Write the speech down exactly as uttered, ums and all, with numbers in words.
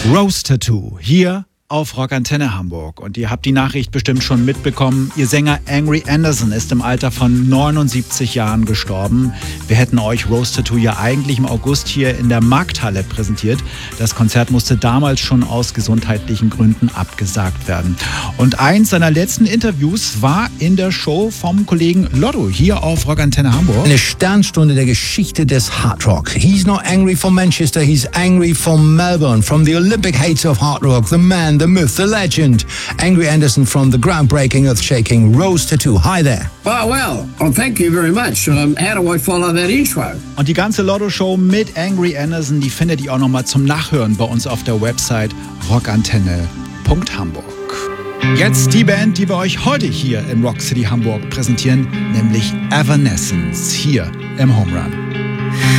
Rose Tattoo, hier auf Rockantenne Hamburg. Und ihr habt die Nachricht bestimmt schon mitbekommen. Ihr Sänger Angry Anderson ist im Alter von neunundsiebzig Jahren gestorben. Wir hätten euch Rose Tattoo ja eigentlich im August hier in der Markthalle präsentiert. Das Konzert musste damals schon aus gesundheitlichen Gründen abgesagt werden. Und eins seiner letzten Interviews war in der Show vom Kollegen Lotto hier auf Rockantenne Hamburg. Eine Sternstunde der Geschichte des Hard Rock. He's not angry from Manchester, he's angry from Melbourne, from the Olympic hates of Hard Rock, the man, the myth, the legend. Angry Anderson from the groundbreaking, earth-shaking Rose Tattoo. Hi there. Oh, well, well, thank you very much. Um, how do I follow that intro? Und die ganze Lotto-Show mit Angry Anderson, die findet ihr auch nochmal zum Nachhören bei uns auf der Website rockantenne punkt hamburg. Jetzt die Band, die wir euch heute hier in Rock City Hamburg präsentieren, nämlich Evanescence, hier im Home Run.